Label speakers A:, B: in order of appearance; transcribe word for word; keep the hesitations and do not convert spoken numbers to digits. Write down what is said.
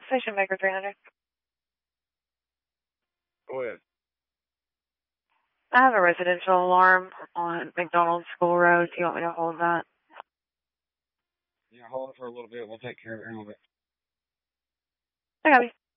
A: Station Maker three hundred.
B: Go ahead.
A: I have a residential alarm on McDonald School Road. Do you want me to hold that?
B: Yeah, hold it for a little bit. We'll take care of it in a little bit.
A: I got you.